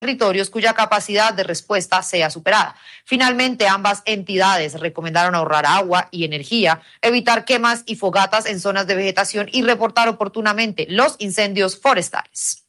territorios cuya capacidad de respuesta sea superada. Finalmente, ambas entidades recomendaron ahorrar agua y energía, evitar quemas y fogatas en zonas de vegetación y reportar oportunamente los incendios forestales.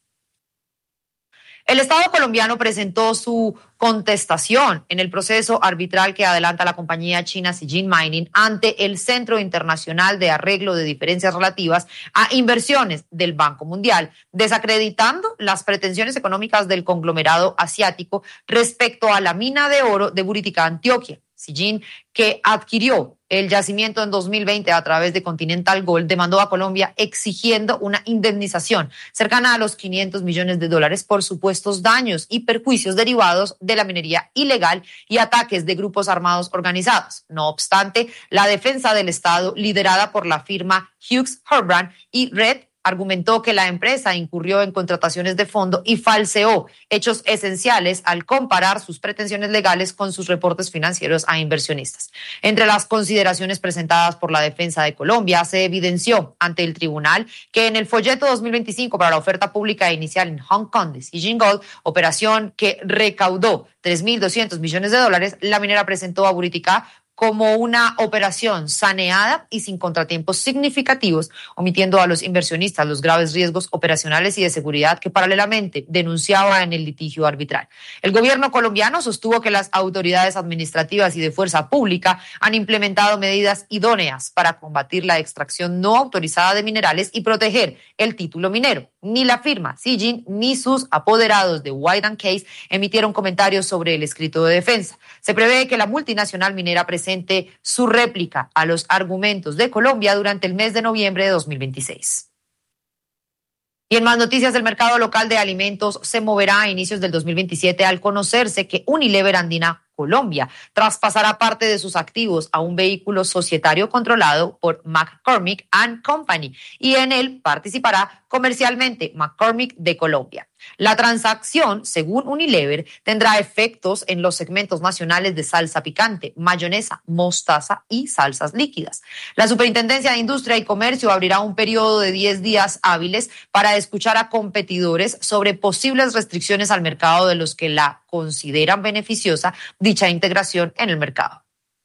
El Estado colombiano presentó su contestación en el proceso arbitral que adelanta la compañía china Zijin Mining ante el Centro Internacional de Arreglo de Diferencias Relativas a Inversiones del Banco Mundial, desacreditando las pretensiones económicas del conglomerado asiático respecto a la mina de oro de Buritica, Antioquia. Zijin, que adquirió el yacimiento en 2020 a través de Continental Gold, demandó a Colombia exigiendo una indemnización cercana a los $500 millones por supuestos daños y perjuicios derivados de la minería ilegal y ataques de grupos armados organizados. No obstante, la defensa del Estado, liderada por la firma Hughes Horbrand y Red, argumentó que la empresa incurrió en contrataciones de fondo y falseó hechos esenciales al comparar sus pretensiones legales con sus reportes financieros a inversionistas. Entre las consideraciones presentadas por la defensa de Colombia, se evidenció ante el tribunal que en el folleto 2025 para la oferta pública inicial en Hong Kong de Zijin Gold, operación que recaudó $3.200 millones, la minera presentó a Buritica como una operación saneada y sin contratiempos significativos, omitiendo a los inversionistas los graves riesgos operacionales y de seguridad que paralelamente denunciaba en el litigio arbitral. El gobierno colombiano sostuvo que las autoridades administrativas y de fuerza pública han implementado medidas idóneas para combatir la extracción no autorizada de minerales y proteger el título minero. Ni la firma Zijin ni sus apoderados de White & Case emitieron comentarios sobre el escrito de defensa. Se prevé que la multinacional minera presente su réplica a los argumentos de Colombia durante el mes de noviembre de 2026. Y en más noticias, el mercado local de alimentos se moverá a inicios del 2027 al conocerse que Unilever Andina Colombia traspasará parte de sus activos a un vehículo societario controlado por McCormick & Company y en él participará comercialmente McCormick de Colombia. La transacción, según Unilever, tendrá efectos en los segmentos nacionales de salsa picante, mayonesa, mostaza y salsas líquidas. La Superintendencia de Industria y Comercio abrirá un periodo de 10 días hábiles para escuchar a competidores sobre posibles restricciones al mercado de los que la consideran beneficiosa dicha integración en el mercado.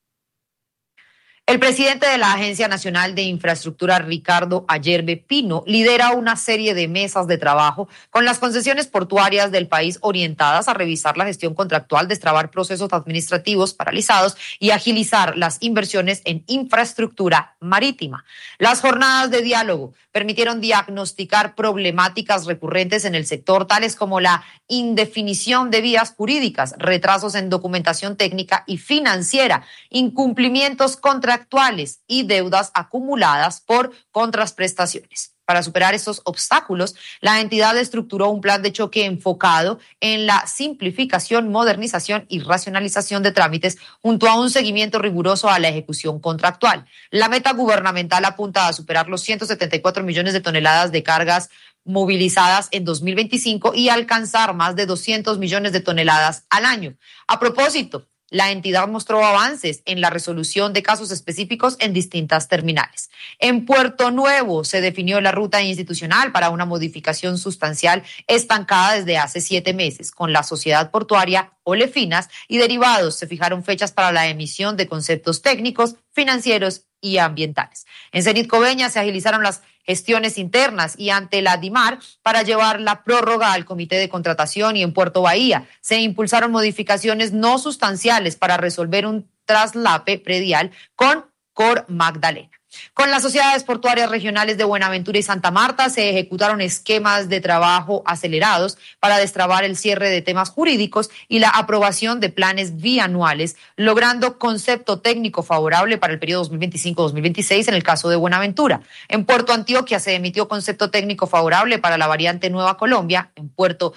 El presidente de la Agencia Nacional de Infraestructura, Ricardo Ayerbe Pino, lidera una serie de mesas de trabajo con las concesiones portuarias del país orientadas a revisar la gestión contractual, destrabar procesos administrativos paralizados y agilizar las inversiones en infraestructura marítima. Las jornadas de diálogo permitieron diagnosticar problemáticas recurrentes en el sector, tales como la indefinición de vías jurídicas, retrasos en documentación técnica y financiera, incumplimientos contractuales y deudas acumuladas por contraprestaciones. Para superar estos obstáculos, la entidad estructuró un plan de choque enfocado en la simplificación, modernización y racionalización de trámites junto a un seguimiento riguroso a la ejecución contractual. La meta gubernamental apunta a superar los 174 millones de toneladas de cargas movilizadas en 2025 y alcanzar más de 200 millones de toneladas al año. A propósito, la entidad mostró avances en la resolución de casos específicos en distintas terminales. En Puerto Nuevo se definió la ruta institucional para una modificación sustancial estancada desde hace 7 meses. Con la sociedad portuaria Olefinas y derivados se fijaron fechas para la emisión de conceptos técnicos, financieros y ambientales. En Cenit Coveñas se agilizaron las gestiones internas y ante la DIMAR para llevar la prórroga al comité de contratación, y en Puerto Bahía se impulsaron modificaciones no sustanciales para resolver un traslape predial con Cor Magdalena. Con las sociedades portuarias regionales de Buenaventura y Santa Marta se ejecutaron esquemas de trabajo acelerados para destrabar el cierre de temas jurídicos y la aprobación de planes bianuales, logrando concepto técnico favorable para el periodo 2025-2026 en el caso de Buenaventura. En Puerto Antioquia se emitió concepto técnico favorable para la variante Nueva Colombia. En Puerto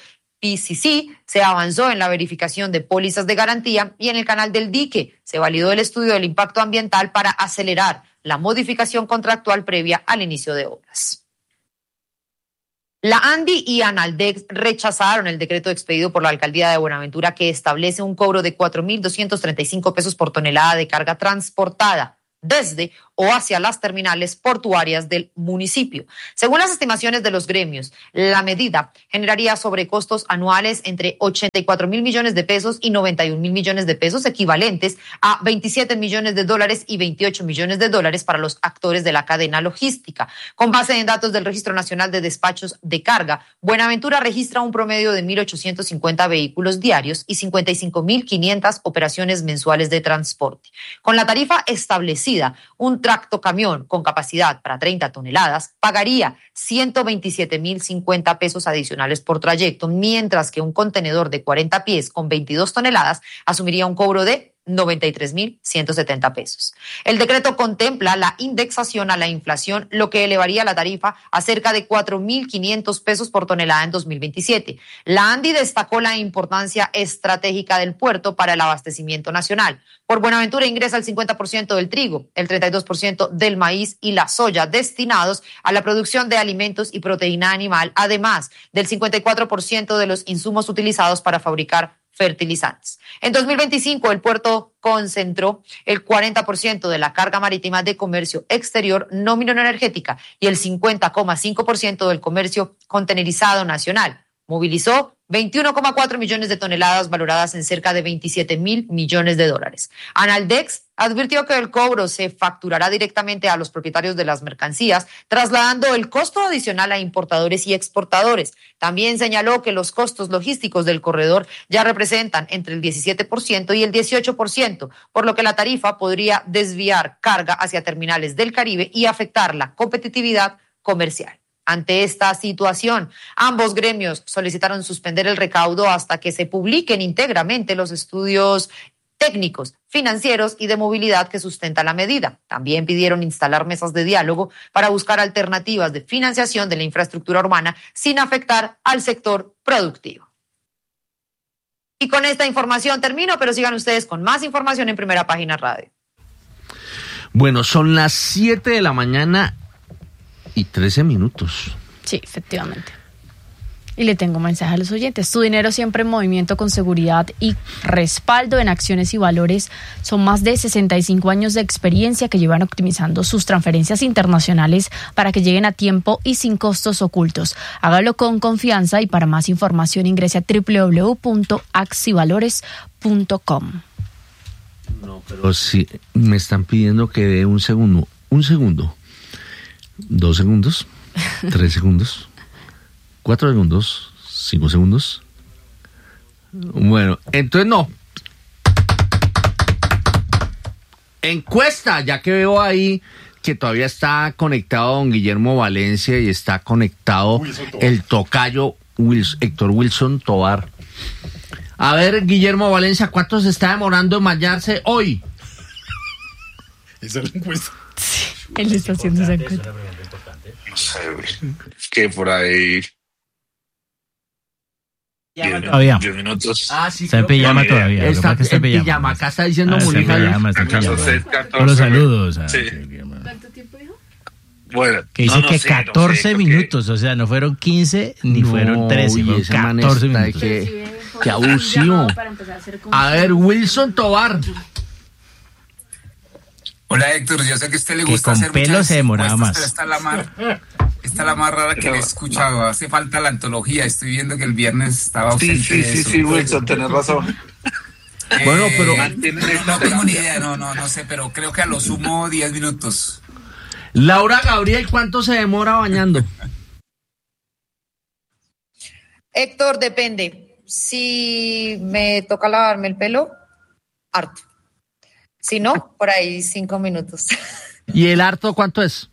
PCC se avanzó en la verificación de pólizas de garantía y en el Canal del Dique se validó el estudio del impacto ambiental para acelerar la modificación contractual previa al inicio de obras. La ANDI y Analdex rechazaron el decreto expedido por la alcaldía de Buenaventura que establece un cobro de 4.235 pesos por tonelada de carga transportada desde o hacia las terminales portuarias del municipio. Según las estimaciones de los gremios, la medida generaría sobrecostos anuales entre 84.000 millones de pesos y 91.000 millones de pesos, equivalentes a 27 millones de dólares y 28 millones de dólares para los actores de la cadena logística. Con base en datos del Registro Nacional de Despachos de Carga, Buenaventura registra un promedio de 1.850 vehículos diarios y 55.500 operaciones mensuales de transporte. Con la tarifa establecida, un tractocamión con capacidad para 30 toneladas pagaría 127.050 pesos adicionales por trayecto, mientras que un contenedor de 40 pies con 22 toneladas asumiría un cobro de 93.170 pesos. El decreto contempla la indexación a la inflación, lo que elevaría la tarifa a cerca de 4.500 pesos por tonelada en 2027. La ANDI destacó la importancia estratégica del puerto para el abastecimiento nacional. Por Buenaventura ingresa el 50% del trigo, el 32% del maíz y la soya destinados a la producción de alimentos y proteína animal, además del 54% de los insumos utilizados para fabricar fertilizantes. En 2025, el puerto concentró el 40% de la carga marítima de comercio exterior no minero-energética y el 50,5% del comercio contenerizado nacional. Movilizó 21,4 millones de toneladas valoradas en cerca de 27.000 millones de dólares. Analdex advirtió que el cobro se facturará directamente a los propietarios de las mercancías, trasladando el costo adicional a importadores y exportadores. También señaló que los costos logísticos del corredor ya representan entre el 17% y el 18%, por lo que la tarifa podría desviar carga hacia terminales del Caribe y afectar la competitividad comercial. Ante esta situación, ambos gremios solicitaron suspender el recaudo hasta que se publiquen íntegramente los estudios técnicos, financieros y de movilidad que sustentan la medida. También pidieron instalar mesas de diálogo para buscar alternativas de financiación de la infraestructura urbana sin afectar al sector productivo. Y con esta información termino, pero sigan ustedes con más información en Primera Página Radio. Bueno, son las 7 de la mañana y 13 minutos. Sí, efectivamente. Y le tengo un mensaje a los oyentes. Tu dinero siempre en movimiento con seguridad y respaldo en acciones y valores. Son más de 65 años de experiencia que llevan optimizando sus transferencias internacionales para que lleguen a tiempo y sin costos ocultos. Hágalo con confianza y para más información ingrese a www.axivalores.com. No, pero sí, me están pidiendo que dé un segundo. 2 segundos, 3 segundos, 4 segundos, 5 segundos. Bueno, entonces no. Encuesta, ya que veo ahí que todavía está conectado don Guillermo Valencia y está conectado el tocayo Héctor Wilson Tovar. A ver, Guillermo Valencia, ¿cuánto se está demorando en bañarse hoy? Esa es la encuesta. Sí, él está haciendo esa encuesta. No sé, que por ahí... Todavía. 10 minutos. Ah, sí. Está en pijama todavía. Está en pijama. Acá está diciendo Munir. Los saludos. Sí. ¿Cuánto tiempo dijo? Bueno, Que dice que sé, 14 minutos, o sea, no fueron 15 ni fueron 13, fueron 14 minutos. Qué abusivo. A ver, Wilson Tovar. Hola Héctor, yo sé que a usted le Que gusta con hacer pelo muchas se demoraba encuestas, más. pero esta es la más rara que le he escuchado. Hace falta la antología. Estoy viendo que el viernes estaba ausente de eso. Sí, Wilson, tenés razón. Bueno, pero... No tengo ni idea, no sé, pero creo que a lo sumo 10 minutos. Laura Gabriel, ¿cuánto se demora bañando? Héctor, depende. Si me toca lavarme el pelo, harto. Si no, por ahí 5 minutos. ¿Y el harto cuánto es?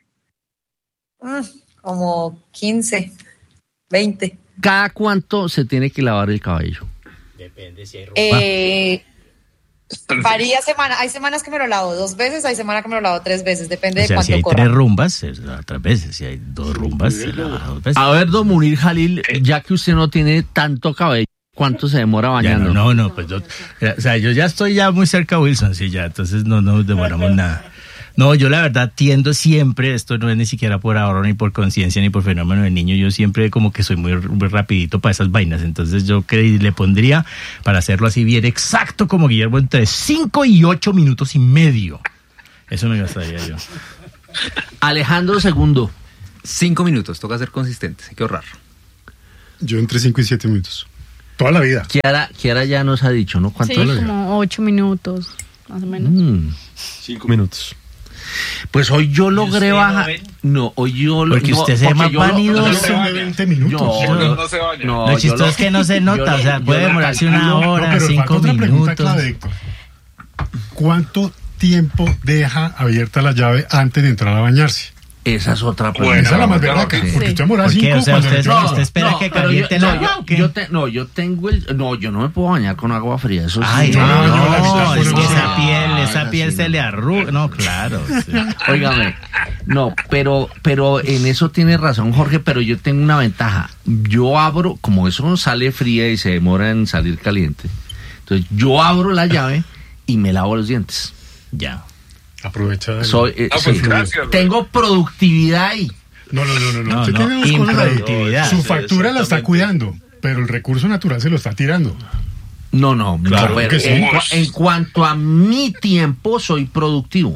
Como 15, 20. ¿Cada cuánto se tiene que lavar el cabello? Depende si hay rumba. Varía semana. Hay semanas que me lo lavo 2 veces, hay semanas que me lo lavo 3 veces. Depende O sea, de si cuánto hay corra. 3 rumbas, se lava 3 veces. Si hay 2 rumbas, se lava 2 veces. A ver, don Munir Jalil, ya que usted no tiene tanto cabello, ¿cuánto se demora bañando? Pues o sea, yo ya estoy ya muy cerca de Wilson, sí, ya, entonces no nos demoramos nada. No, yo la verdad tiendo siempre, esto no es ni siquiera por ahorro, ni por conciencia, ni por fenómeno de niño, yo siempre como que soy muy rapidito para esas vainas, entonces yo que le pondría, para hacerlo así bien exacto como Guillermo, entre 5 y 8 minutos y medio. Eso me gastaría yo. Alejandro II. 5 minutos, toca ser consistentes, hay que ahorrar. Yo entre 5 y 7 minutos. Toda la vida. Kiara ya nos ha dicho, ¿no? ¿Cuánto Sí, nos dio? como 8 minutos, más o menos. 5 minutos. Pues hoy yo logré usted bajar. no ve? No, hoy yo lo Porque usted se ve más vanidoso. De 20 minutos. No se baña. Lo chistoso es que no se nota, o sea, puede demorarse una hora, pero 5 falta otra pregunta minutos. clave, Héctor. ¿Cuánto tiempo deja abierta la llave antes de entrar a bañarse? Esa es otra Bueno, pregunta. Esa es la más berraca, Sí. porque usted demora ¿Por qué? 5 O sea, cuando usted, entró al agua. usted espera que pero caliente el agua, ¿o qué? yo tengo yo no me puedo bañar con agua fría, eso sí. Ay, no, no, no, la es mitad, que no, esa piel sí, se no. le arruga. No, claro. Sí. Óigame, no, pero en eso tiene razón Jorge, pero yo tengo una ventaja. Yo abro, como eso no sale fría y se demora en salir caliente, entonces yo abro la llave y me lavo los dientes. Ya. Aprovecha. Soy, pues sí. gracias, Tengo productividad ahí. No. No, Usted no, tiene dos cosas ahí. improductividad. Su factura la está cuidando, pero el recurso natural se lo está tirando. No, Claro pero que sí. en cuanto a mi tiempo, soy productivo.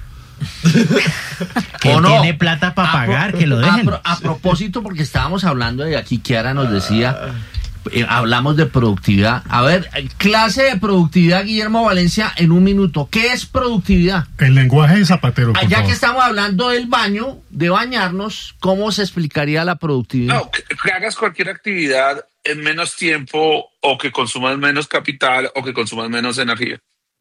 Que ¿O no? tiene plata para pagar, que lo dejen. A propósito, porque estábamos hablando de aquí, Kiara nos decía, hablamos de productividad. A ver, clase de productividad, Guillermo Valencia, en un minuto. ¿Qué es productividad? El lenguaje de Zapatero, por Ya favor. que estamos hablando del baño, de bañarnos, ¿cómo se explicaría la productividad? No, que hagas cualquier actividad en menos tiempo o que consumas menos capital o que consumas menos energía.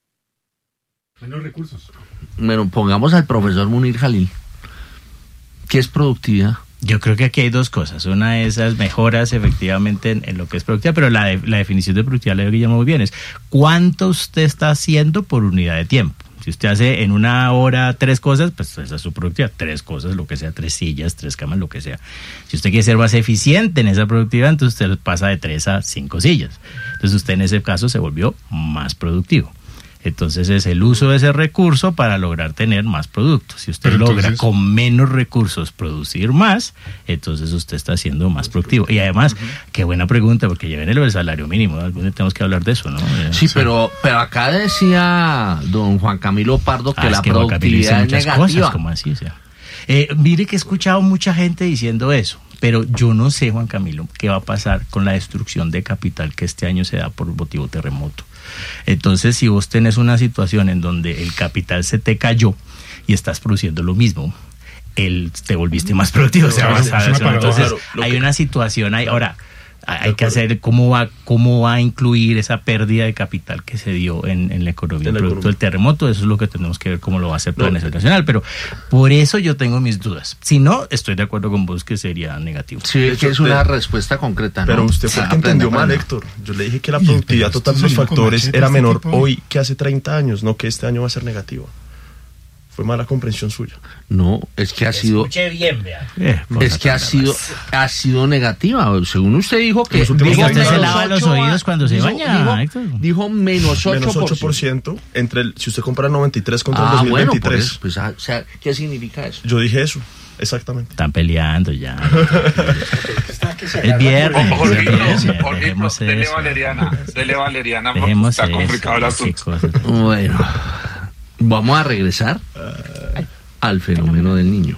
Menos recursos. Bueno, pongamos al profesor Munir Jalil. ¿Qué es productividad? Yo creo que aquí hay dos cosas. Una de esas mejoras efectivamente en lo que es productividad, pero la definición de productividad la dio Guillermo muy bien. Es cuánto usted está haciendo por unidad de tiempo. Si usted hace en una hora 3 cosas, pues esa es su productividad. 3 cosas, lo que sea, 3 sillas, 3 camas, lo que sea. Si usted quiere ser más eficiente en esa productividad, entonces usted pasa de 3 a 5 sillas. Entonces usted en ese caso se volvió más productivo. Entonces es el uso de ese recurso para lograr tener más productos. Si usted Pero logra entonces, con menos recursos producir más, entonces usted está siendo más productivo. Y además, qué buena pregunta, porque ya viene el salario mínimo, ¿no? Algún día tenemos que hablar de eso, ¿no? Sí, pero acá decía don Juan Camilo Pardo que Ah, la es que Juan Camilo dice productividad es muchas negativa. cosas, como así, o sea. Mire que he escuchado mucha gente diciendo eso, pero yo no sé, Juan Camilo, qué va a pasar con la destrucción de capital que este año se da por motivo terremoto. Entonces, si vos tenés una situación en donde el capital se te cayó y estás produciendo lo mismo, te volviste más productivo. O sea, Claro, es una paradoja. entonces, hay una situación ahí. Ahora, hay que hacer cómo va a incluir esa pérdida de capital que se dio en la economía, En la producto economía. del terremoto. Eso es lo que tenemos que ver cómo lo va a hacer Planeación Nacional, pero por eso yo tengo mis dudas. Si no, estoy de acuerdo con vos que sería negativo. Sí, que es una respuesta concreta, ¿no? Pero usted fue el que Aprende, entendió mal, aprende. Héctor. Yo le dije que la Oye, productividad pero total de esto los salió con factores machete, era este menor tipo. hoy que hace 30 años, no que este año va a ser negativo. Fue mala comprensión suya. No, es que ha sido... bien, vea. Es que ha sido negativa. Según usted dijo que... En los últimos dijo usted se menos lava los 8 oídos cuando se baña, Héctor. Dijo menos 8%. Menos 8% si usted compara el 93 contra el Bueno, 2023. pues, o sea, ¿qué significa eso? Yo dije eso, exactamente. Están peleando ya. Es viernes. Jorgito, es viernes, Jorgito, dejemos dele eso. Valeriana, porque Dejemos está eso, complicado el qué asunto. cosas. Bueno, vamos a regresar al fenómeno del niño.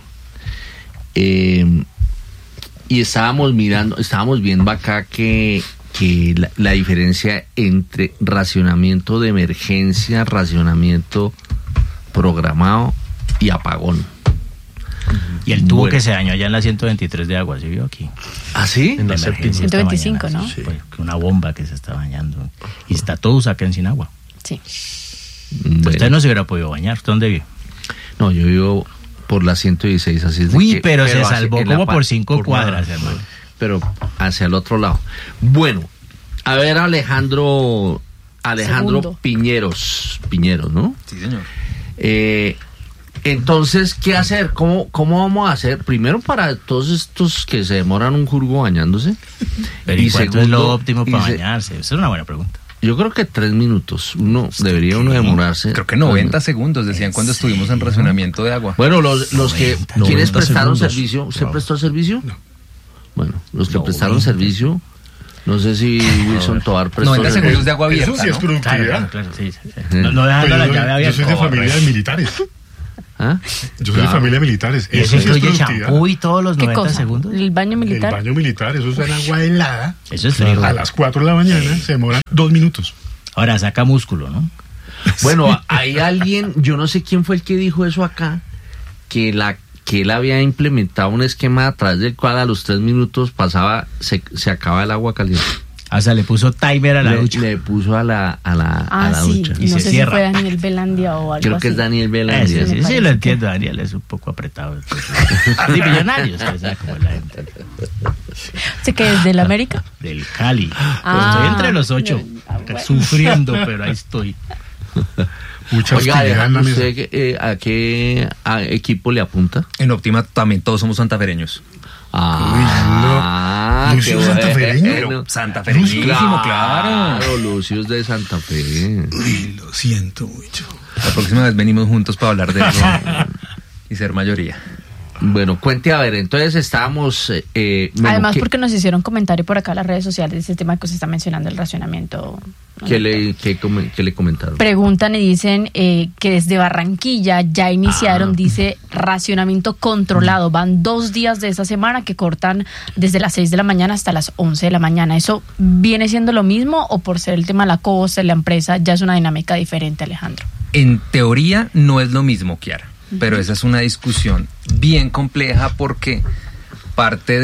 Y estábamos viendo acá que la diferencia entre racionamiento de emergencia, racionamiento programado y apagón. Y el tubo Bueno. que se dañó allá en la 123 de agua, ¿se vio aquí? ¿Ah, sí? En la emergencia séptima. esta 125, mañana, ¿no? sí, pues, una bomba que se está bañando. Y está todo saquen sin agua. Sí. Bueno. Usted no se hubiera podido bañar. ¿Usted dónde vive? No, yo vivo por la 116, así es de Uy, que- pero se hacia- salvó en la como por par- 5 por cuadras, nada, hermano. pero hacia el otro lado. Bueno, a ver, Alejandro Segundo. Piñeros, ¿no? Sí, señor. Entonces, ¿qué hacer? ¿Cómo vamos a hacer? Primero, para todos estos que se demoran un jurgo bañándose. Pero ¿y cuánto es lo óptimo y para se- bañarse? Esa es una buena pregunta. Yo creo que 3 minutos. Debería demorarse. Creo que 90 segundos, decían cuando estuvimos en racionamiento de agua. Bueno, los que 90 quienes prestaron segundos. servicio, ¿usted Wow. prestó servicio? No. Bueno, los que No, prestaron 90. servicio, no sé si Wilson Tovar prestó 90 servicio. segundos de agua abierta, Eso sí es ¿no? productividad. Claro, sí. No dejando Pero la yo llave abierta. soy de familia de militares. ¿Ah? Yo soy de familia militares. ¿Y eso incluye champú y todos los 90 segundos? ¿El baño militar? El baño militar, eso es en agua helada. Eso es frío. A las 4 de la mañana se demoran 2 minutos. Ahora saca músculo, ¿no? Bueno, hay alguien, yo no sé quién fue el que dijo eso acá, que él había implementado un esquema a través del cual a los 3 minutos se acaba el agua caliente. O sea, le puso timer a la ducha. Le puso a la ducha. Y no sé si fue Daniel Belandia o algo Creo así. que es Daniel Belandia. Sí, lo entiendo, Daniel, es un poco apretado. De millonarios, como la gente. ¿Se que es del América? Del Cali. Estoy entre los 8, sufriendo, pero ahí estoy. Mucha Oiga, ¿usted a qué equipo le apunta? En Óptima también todos somos santafereños. Lucio qué santafereño. Santafereñísimo, claro. Lucio es de Santa Fe. Uy, lo siento mucho. La próxima vez venimos juntos para hablar de eso y ser mayoría. Bueno, cuente a ver, entonces estábamos... Además, porque nos hicieron comentario por acá en las redes sociales de ese tema que usted está mencionando, el racionamiento. ¿Qué le comentaron? Preguntan y dicen que desde Barranquilla ya iniciaron, dice, racionamiento controlado. Van 2 días de esa semana que cortan desde las 6 de la mañana hasta las 11 de la mañana. ¿Eso viene siendo lo mismo o por ser el tema de la costa, de la empresa, ya es una dinámica diferente, Alejandro? En teoría no es lo mismo, Kiara. Pero esa es una discusión bien compleja porque parte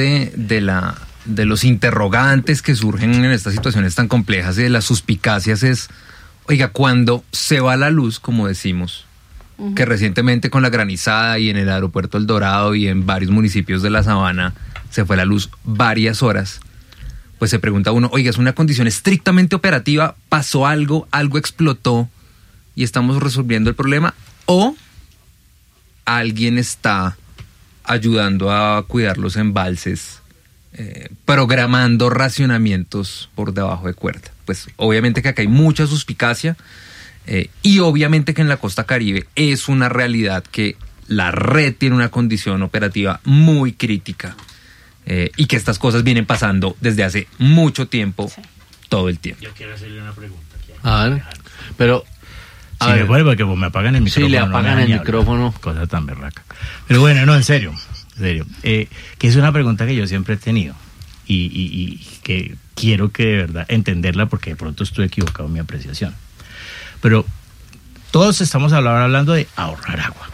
de los interrogantes que surgen en estas situaciones tan complejas y de las suspicacias es, oiga, cuando se va la luz, como decimos, que recientemente con la granizada y en el aeropuerto El Dorado y en varios municipios de la Sabana se fue la luz varias horas, pues se pregunta uno, oiga, ¿es una condición estrictamente operativa? ¿Pasó algo? ¿Algo explotó? ¿Y estamos resolviendo el problema? ¿O alguien está ayudando a cuidar los embalses, programando racionamientos por debajo de cuerda? Pues obviamente que acá hay mucha suspicacia y obviamente que en la costa Caribe es una realidad que la red tiene una condición operativa muy crítica y que estas cosas vienen pasando desde hace mucho tiempo, todo el tiempo. Yo quiero hacerle una pregunta. A ver, pero... Si me vuelvo, porque me apagan el micrófono. Sí, le apagan el micrófono. Cosa tan berraca. Pero bueno, no, en serio. Que es una pregunta que yo siempre he tenido y que quiero que de verdad entenderla porque de pronto estoy equivocado en mi apreciación. Pero todos estamos hablando de ahorrar agua.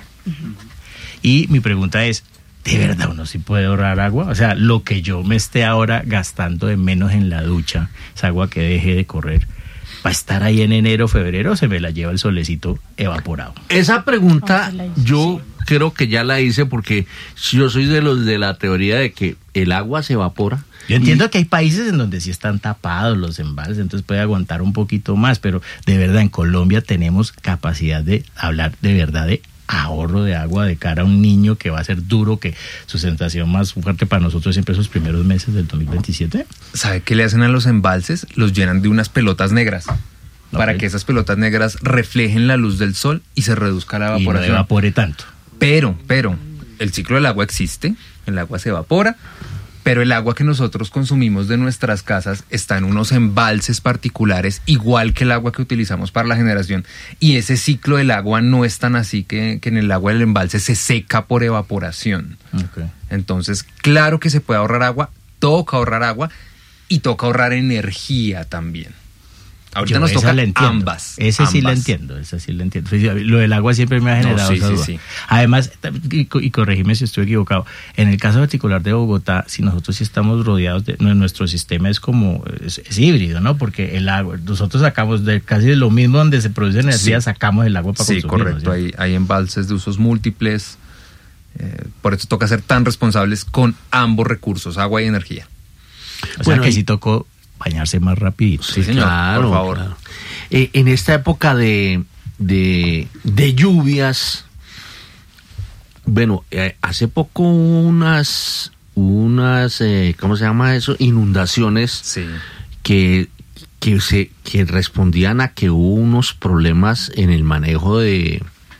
Y mi pregunta es, ¿de verdad uno sí puede ahorrar agua? O sea, lo que yo me esté ahora gastando de menos en la ducha, esa agua que deje de correr, ¿va a estar ahí en enero, febrero o se me la lleva el solecito evaporado? Esa pregunta yo creo que ya la hice porque yo soy de los de la teoría de que el agua se evapora. Yo entiendo que hay países en donde sí están tapados los embalses, entonces puede aguantar un poquito más, pero de verdad en Colombia tenemos capacidad de hablar de verdad de ahorro de agua de cara a un niño que va a ser duro, que su sensación más fuerte para nosotros siempre esos primeros meses del 2027. ¿Sabe qué le hacen a los embalses? Los llenan de unas pelotas negras para que esas pelotas negras reflejen la luz del sol y se reduzca la evaporación. Y no evapore tanto. Pero el ciclo del agua existe, el agua se evapora, pero el agua que nosotros consumimos de nuestras casas está en unos embalses particulares, igual que el agua que utilizamos para la generación. Y ese ciclo del agua no es tan así que en el agua del embalse se seca por evaporación. Okay. Entonces, claro que se puede ahorrar agua, toca ahorrar agua y toca ahorrar energía también. Ahorita nos toca ambas. Ese sí la entiendo. Lo del agua siempre me ha generado esa duda. Sí. Además, y corregime si estoy equivocado, en el caso particular de Bogotá, si nosotros sí estamos rodeados de nuestro sistema es híbrido, ¿no? Porque el agua, nosotros sacamos de casi lo mismo donde se produce energía, sacamos el agua para consumir. Sí, correcto. Hay embalses de usos múltiples. Por eso toca ser tan responsables con ambos recursos, agua y energía. O sea que sí tocó bañarse más rapidito. Sí, señor, claro, por favor. Claro. En esta época de lluvias, bueno, hace poco unas ¿cómo se llama eso? Inundaciones, sí, que respondían a que hubo unos problemas en el manejo de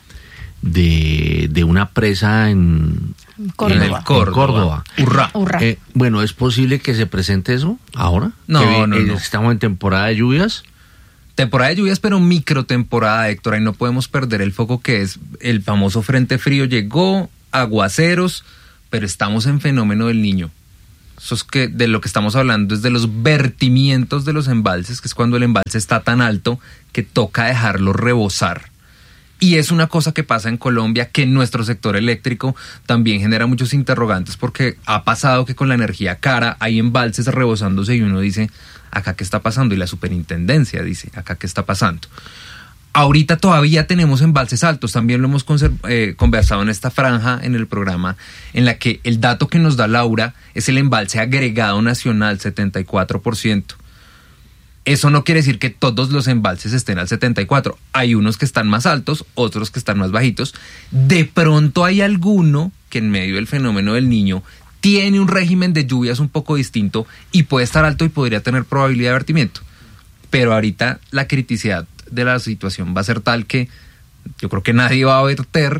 una presa en Córdoba. Urrá. Bueno, ¿es posible que se presente eso ahora? No. Estamos en temporada de lluvias. temporada de lluvias, pero microtemporada, Héctor. Ahí no podemos perder el foco que es el famoso frente frío. Llegó, aguaceros, pero estamos en fenómeno del Niño. Eso es que de lo que estamos hablando es de los vertimientos de los embalses, que es cuando el embalse está tan alto que toca dejarlo rebosar. Y es una cosa que pasa en Colombia, que en nuestro sector eléctrico también genera muchos interrogantes, porque ha pasado que con la energía cara hay embalses rebosándose y uno dice, ¿acá qué está pasando? Y la superintendencia dice, ¿acá qué está pasando? Ahorita todavía tenemos embalses altos, también lo hemos conversado en esta franja en el programa, en la que el dato que nos da Laura es el embalse agregado nacional, 74%. Eso no quiere decir que todos los embalses estén al 74%. Hay unos que están más altos, otros que están más bajitos. De pronto hay alguno que en medio del fenómeno del Niño tiene un régimen de lluvias un poco distinto y puede estar alto y podría tener probabilidad de vertimiento. Pero ahorita la criticidad de la situación va a ser tal que yo creo que nadie va a verter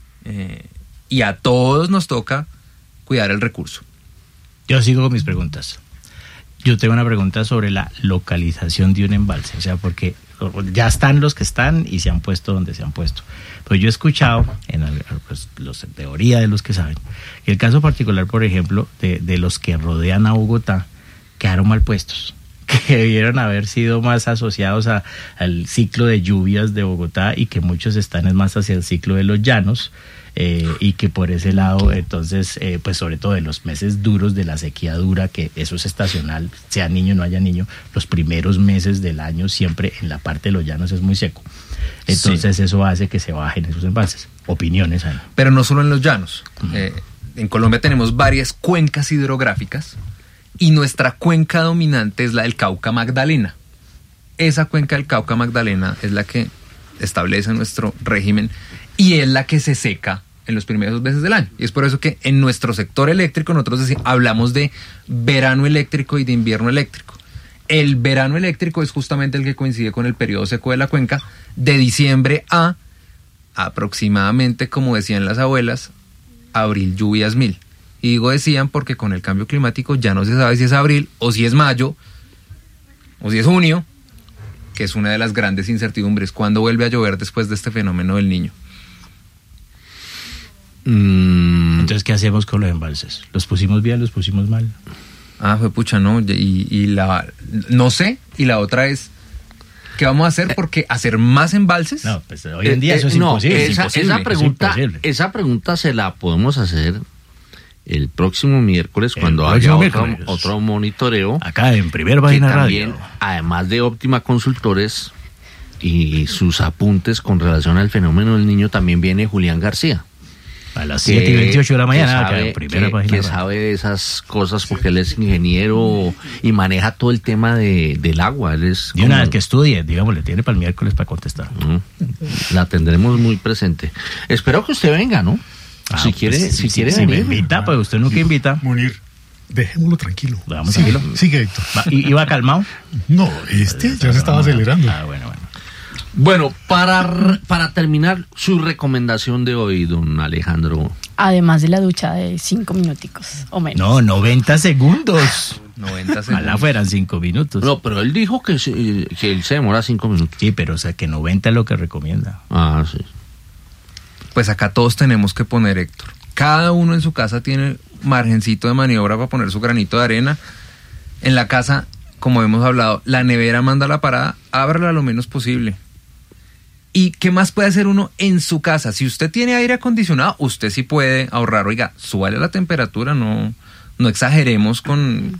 y a todos nos toca cuidar el recurso. Yo sigo con mis preguntas. Yo tengo una pregunta sobre la localización de un embalse, o sea, porque ya están los que están y se han puesto donde se han puesto. Pero yo he escuchado, los teoría de los que saben, que el caso particular, por ejemplo, de los que rodean a Bogotá, quedaron mal puestos, que debieron haber sido más asociados al ciclo de lluvias de Bogotá y que muchos están más hacia el ciclo de los llanos. Y que por ese lado, entonces, pues sobre todo en los meses duros de la sequía dura, que eso es estacional, sea niño o no haya niño, los primeros meses del año siempre en la parte de los llanos es muy seco. Entonces sí, eso hace que se bajen esos embalses. Opiniones hay. Pero no solo en los llanos. En Colombia tenemos varias cuencas hidrográficas y nuestra cuenca dominante es la del Cauca Magdalena. Esa cuenca del Cauca Magdalena es la que establece nuestro régimen y es la que se seca en los primeros meses del año. Y es por eso que en nuestro sector eléctrico nosotros hablamos de verano eléctrico y de invierno eléctrico. El verano eléctrico es justamente el que coincide con el periodo seco de la cuenca, de diciembre a aproximadamente, como decían las abuelas, abril lluvias 1000. Y digo decían porque con el cambio climático ya no se sabe si es abril o si es mayo o si es junio, que es una de las grandes incertidumbres. ¿Cuándo vuelve a llover después de este fenómeno del Niño? Entonces, ¿qué hacemos con los embalses? ¿Los pusimos bien, los pusimos mal? Fue pucha, no. No sé. Y la otra es, ¿qué vamos a hacer? Porque hacer más embalses. No, pues hoy en día eso es imposible. Esa pregunta se la podemos hacer el próximo miércoles cuando haya otro monitoreo. Acá en Primer Página Radio. Además de Óptima Consultores y sus apuntes con relación al fenómeno del Niño, también viene Julián García. A las 7:28 de la mañana, que sabe de esas cosas porque él es ingeniero y maneja todo el tema del agua. Él es y una vez que estudie, digamos, le tiene para el miércoles para contestar. La tendremos muy presente. Espero que usted venga, ¿no? Si quiere venir. Me invita, pues usted nunca invita. Munir, dejémoslo tranquilo. Vamos tranquilo. Sigue, Héctor. ¿Iba calmado? No, ya se estaba acelerando. Bueno, para terminar, su recomendación de hoy, don Alejandro. Además de la ducha de 5 minuticos o menos. No, 90 segundos. 90 segundos. Ojalá fueran 5 minutos. No, pero él dijo que él se demora 5 minutos. Sí, pero o sea que 90 es lo que recomienda. Sí. Pues acá todos tenemos que poner, Héctor. Cada uno en su casa tiene margencito de maniobra para poner su granito de arena. En la casa, como hemos hablado, la nevera manda la parada, ábrala lo menos posible. ¿Y qué más puede hacer uno en su casa? Si usted tiene aire acondicionado, usted sí puede ahorrar. Oiga, súbale la temperatura, no exageremos con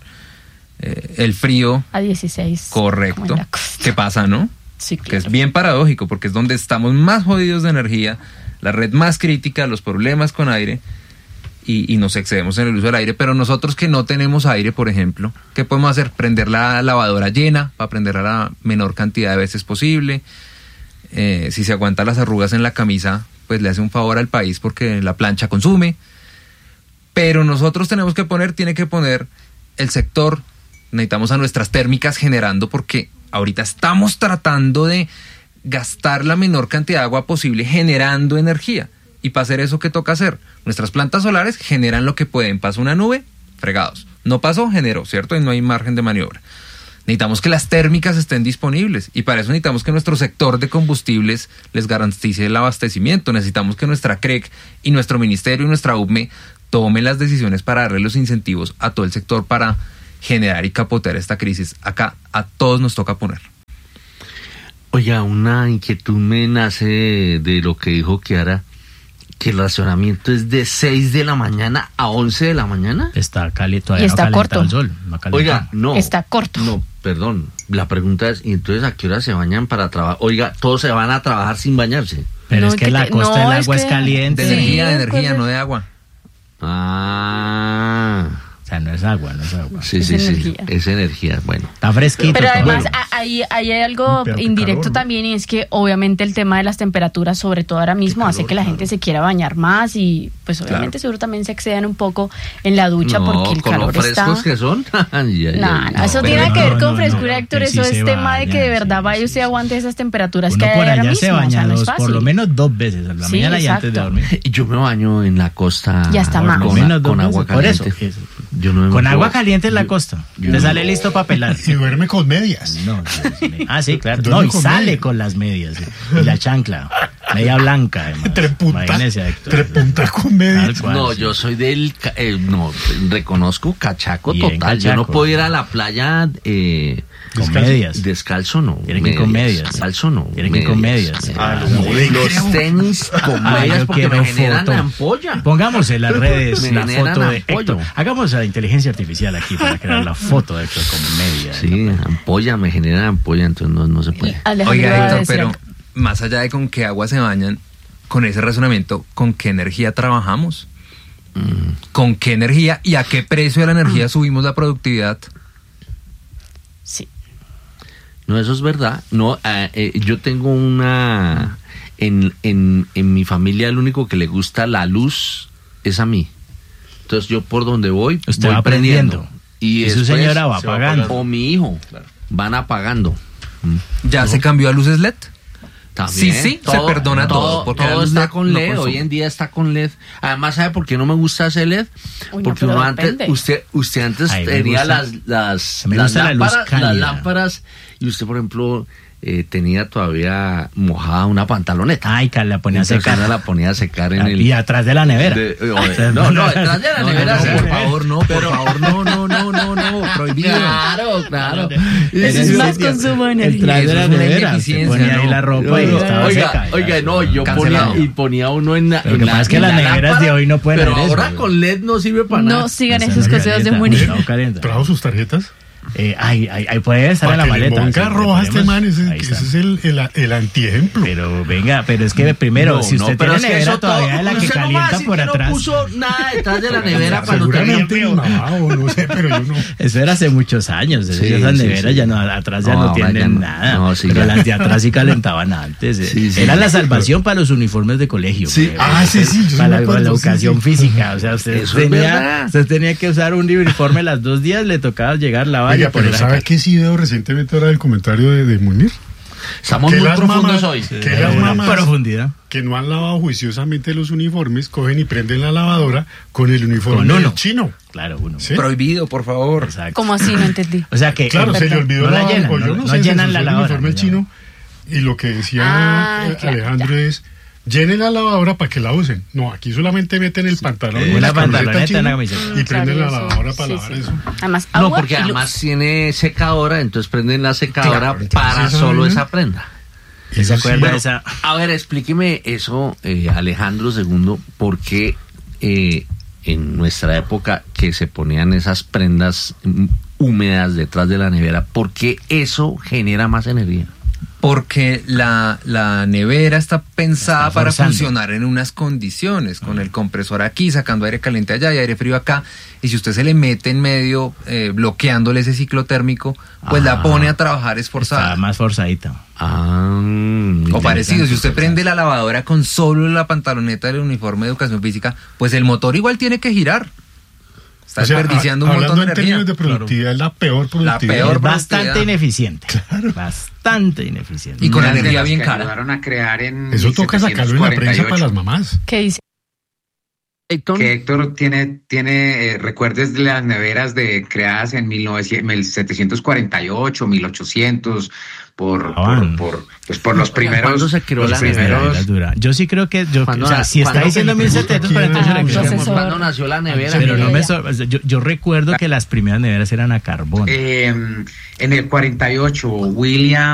el frío. A 16. Correcto. ¿Qué pasa, no? Sí, claro. Que es bien paradójico, porque es donde estamos más jodidos de energía, la red más crítica, los problemas con aire, y nos excedemos en el uso del aire. Pero nosotros que no tenemos aire, por ejemplo, ¿qué podemos hacer? Prender la lavadora llena, para prenderla la menor cantidad de veces posible. Si se aguanta las arrugas en la camisa, pues le hace un favor al país porque la plancha consume. Pero nosotros tiene que poner el sector, necesitamos a nuestras térmicas generando, porque ahorita estamos tratando de gastar la menor cantidad de agua posible generando energía. Y para hacer eso, ¿qué toca hacer? Nuestras plantas solares generan lo que pueden. Pasó una nube, fregados. No pasó, generó, ¿cierto? Y no hay margen de maniobra. Necesitamos que las térmicas estén disponibles y para eso necesitamos que nuestro sector de combustibles les garantice el abastecimiento. Necesitamos que nuestra CREC y nuestro ministerio y nuestra UPME tomen las decisiones para darle los incentivos a todo el sector para generar y capotear esta crisis. Acá a todos nos toca poner. Oiga, una inquietud me nace de lo que dijo Kiara, que el racionamiento es de 6 de la mañana a 11 de la mañana. Está caliente, todavía Y está no corto. el sol. No Oiga, no. Está corto. No, perdón. La pregunta es, ¿y entonces a qué hora se bañan para trabajar? Oiga, todos se van a trabajar sin bañarse. Pero No, es que que la te- costa no, del es agua es que- caliente. De Sí, energía, pues, no de agua. Ah. O sea, no es agua, no es agua. Sí, Es sí, sí. energía. Es energía, bueno. Está fresquito. Pero todo. además ahí hay algo Pero qué indirecto calor, ¿no? también, y es que obviamente el tema de las temperaturas, sobre todo ahora mismo, hace que la gente se quiera bañar más y pues obviamente seguro también se excedan un poco en la ducha porque el con lo calor está... frescos que son. Ay, ay, No, ay, no, eso pero tiene que ver no, con no, frescura, no, Héctor. que sí Eso es se tema de que de baña, verdad sí, vaya sí, usted sí. aguante esas temperaturas Uno que hay por ahora allá mismo. se o baña sea, no es por fácil. lo menos 2 veces, a la Sí, mañana y exacto. antes de dormir. Yo me baño en la costa. Ya está con, más. Por lo menos 2 con agua veces. Por eso. caliente. Yo no me Con meto- agua caliente en la yo- costa. yo Le no- sale listo para pelar. Y duerme con medias. No, sí, claro. Duerme No, y con sale medias. con las medias. Sí. Y la chancla. Media blanca, además. Trepunta. Imagínese, Héctor. Trepunta con medias. Tal cual, No, sí. yo soy no, reconozco cachaco Bien total. Yo no cachaco. puedo ir a la playa Con medias. descalzo, no. Tiene que ir con medias. Descalzo, no. Tiene que ir con medias. Los tenis con Ah, medias yo porque me quiero generan foto. ampolla. Pongamos en las redes Me la generan foto de apoyo. Héctor. Hagamos a la inteligencia artificial aquí para crear la foto de Héctor con medias. Sí, ampolla, me generan ampolla, entonces no se puede. Alejandro Oiga, iba a Héctor, decir pero algo. más allá de con qué agua se bañan, con ese razonamiento, ¿con qué energía trabajamos? ¿Con qué energía y a qué precio de la energía subimos la productividad? Sí. No, eso es verdad. No, yo tengo una... En mi familia el único que le gusta la luz es a mí. Entonces yo por donde voy, Usted voy va aprendiendo. Y su después señora va se apagando. O mi hijo, van apagando. ¿Ya se cambió a luces LED? También. Sí, se perdona todo, porque todo la luz está LED con no LED, consume. hoy en día está con LED. Además, ¿sabe por qué no me gusta ese LED? Uy, no, Porque pero uno antes, depende. usted antes Ay, me tenía gusta. las Me gusta la luz cálida. las lámparas, y usted, por ejemplo, tenía todavía mojada una pantaloneta. Ay, que la ponía a Entonces secar. uno la ponía a secar en el... Y atrás de la nevera. No, detrás de la nevera. sí. por favor, no, prohibido. Claro. Eso es más consumo de energía. Detrás de Eso la es una nevera. Se ineficiencia, ponía ahí ¿no? la ropa y estaba seca. Oiga, no, yo Cancelado. ponía uno en la... Lo que en pasa es que en las la neveras lámpara, de hoy no pueden pero hacer eso, ahora güey. con LED no sirve para nada. No sigan Esa esos no consejos de calienta, Munir. no calienta. ¿Trajo sus tarjetas? Ahí puede estar en la Para que le maleta. ponga sí, roja a le este ponemos. man, ese Ahí está. es el antiejemplo. Pero venga, pero es que primero, si usted pero tiene es que nevera eso todavía de la que usted no me va a calienta decir por que atrás. No puso nada detrás de la nevera para no Seguramente tener el lavabo, no sé, pero yo no. Eso era hace muchos años. Sí, Esas sí, neveras sí. ya no, atrás ya No, no ahora tienen ya no. nada. No, sí, pero ya. las de atrás sí calentaban antes. Sí, sí. Era la salvación para los uniformes de colegio. Sí. Para Sí, yo sí Para me la acuerdo, educación sí. física. O sea, usted Eso es verdad. tenía que usar un uniforme los 2 días, le tocaba llegar, lavar y Oiga, pero poner ¿sabe acá. qué sí veo recientemente ahora del comentario de Munir? Estamos Que muy las profundos mamás- hoy. que las mamás profundidad. que no han lavado juiciosamente los uniformes, cogen y prenden la lavadora con el uniforme Con uno. del chino. Claro, uno. ¿Sí? Prohibido, por favor. Exacto. ¿Cómo así? No entendí. O sea que Claro, se le olvidó no la lavar, llenan, o yo no, no no sé, llenan se la usó el lavadora. uniforme no. chino, y lo que decía Ah, claro, Alejandro es, llenen la lavadora para que la usen. No, aquí solamente meten el pantalón y Una la camiseta pantaloneta, china una camiseta. y prenden la Claro, lavadora sí, para sí, lavar sí. eso. Además, No, agua porque y luz. además tiene secadora, entonces prenden la secadora Claro, entonces para esa solo vaina- esa prenda. ¿Se Eso sí, acuerda bueno, de esa? A ver, explíqueme eso, Alejandro II, ¿por qué en nuestra época que se ponían esas prendas húmedas detrás de la nevera, por qué eso genera más energía? Porque la nevera está pensada Está para forzando. funcionar en unas condiciones, con el compresor aquí, sacando aire caliente allá y aire frío acá, y si usted se le mete en medio, bloqueándole ese ciclo térmico, pues la pone a trabajar Está esforzada. más forzadita. O parecido, si usted prende la lavadora con solo la pantaloneta del uniforme de educación física, pues el motor igual tiene que girar. Está o sea, desperdiciando un montón hablando de en términos energía. de productividad, es la peor productividad. peor Es bastante productividad. ineficiente. Bastante ineficiente. Y con Una de energía las bien que cara. ayudaron a crear en Eso toca sacarlo en la prensa para 1748. las mamás. ¿Qué dice? Héctor. Que Héctor tiene recuerdos de las neveras creadas en 1748, 1800, por los primeros. ¿Cuándo se creó la nevera? Yo sí creo que, si está diciendo 1748, ¿cuándo nació la nevera? Pero yo recuerdo que las primeras neveras eran a carbón. En el 48, William